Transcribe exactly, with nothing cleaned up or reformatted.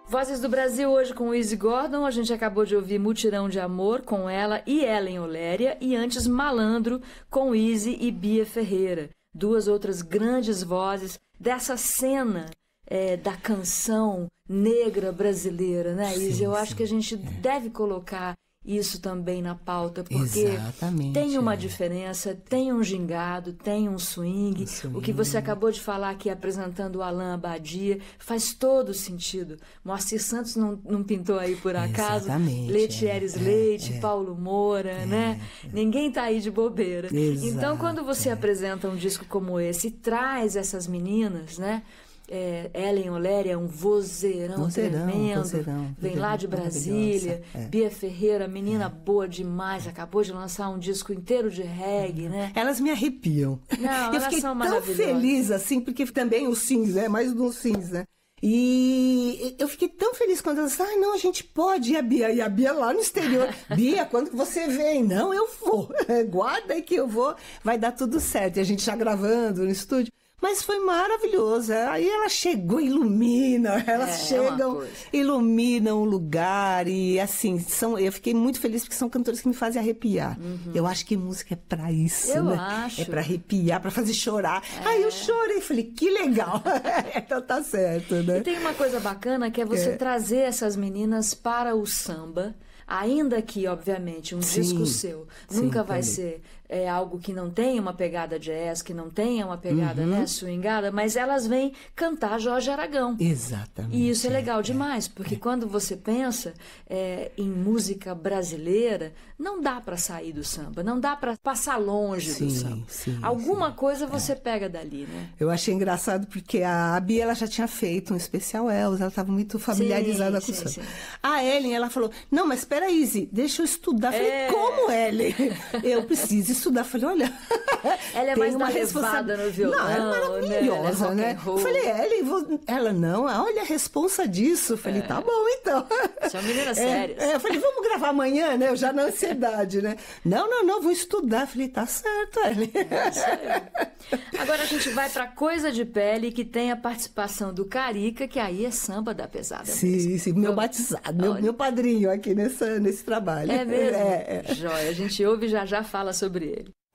Vozes do Brasil hoje com Izzy Gordon. A gente acabou de ouvir Mutirão de Amor com ela e Ellen Oléria, e antes Malandro com Izzy e Bia Ferreira. Duas outras grandes vozes dessa cena é, da canção negra brasileira, né, Izzy? Eu sim, acho que a gente é. deve colocar isso também na pauta, porque Exatamente, tem uma é. diferença, tem um gingado, tem um swing. um swing. O que você acabou de falar aqui, apresentando o Alain Abadia, faz todo sentido. Moacir Santos não, não pintou aí por acaso. Exatamente, Letieres é, Leite, é, Paulo Moura, é, né? É. Ninguém tá aí de bobeira. Exato, então, quando você é. apresenta um disco como esse e traz essas meninas, né? É, Ellen Oléria é um vozeirão, vozeirão tremendo, vozeirão, vem vozeirão, lá de Brasília. é. Bia Ferreira, menina é. boa demais, acabou de lançar um disco inteiro de reggae, né? Elas me arrepiam. Não, eu elas fiquei são tão feliz assim, porque também os sims, né? Mais dos sims, né? E eu fiquei tão feliz quando elas disseram, ah, não, a gente pode ir, a Bia, e a Bia lá no exterior. Bia, quando que você vem? Não, eu vou, guarda aí que eu vou, vai dar tudo certo. E a gente já gravando no estúdio. Mas foi maravilhoso. Aí ela chegou, ilumina, elas é, chegam, é iluminam o lugar. E assim, são, eu fiquei muito feliz porque são cantores que me fazem arrepiar. Uhum. Eu acho que música é pra isso, eu né? Acho. É pra arrepiar, pra fazer chorar. É. Aí eu chorei, falei, que legal. Então tá certo, né? E tem uma coisa bacana que é você é. trazer essas meninas para o samba. Ainda que, obviamente, um sim, disco seu nunca sim, vai também. ser é, algo que não tenha uma pegada jazz, que não tenha uma pegada uhum. né, swingada, mas elas vêm cantar Jorge Aragão. Exatamente. E isso é legal demais, é, porque é. quando você pensa é, em música brasileira, não dá para sair do samba, não dá para passar longe sim, do samba. Sim, Alguma sim, coisa você é. pega dali, né? Eu achei engraçado porque a Bia, ela já tinha feito um especial Elvis, ela estava muito familiarizada sim, com o samba. A Ellen, ela falou, não, mas espera aí, Izzy, deixa eu estudar. Falei, é. como, Ellen? Eu preciso estudar. Falei, olha... Ela é mais uma levada no violão. Não, ela é maravilhosa, né? né? Falei, Ellen, vou... ela não, olha a responsa disso. Falei, é. tá bom, então. São meninas sérias. É, é, eu falei, vamos gravar amanhã, né? Eu já na ansiedade, né? Não, não, não, vou estudar. Falei, tá certo, Ellen. É isso aí. Agora a gente vai pra Coisa de Pele, que tem a participação do Carica, que aí é samba da pesada. Sim, mesmo. sim, meu batizado, meu, meu padrinho aqui nessa, nesse trabalho. É mesmo? É, é. Jóia, a gente ouve e já já fala sobre ele.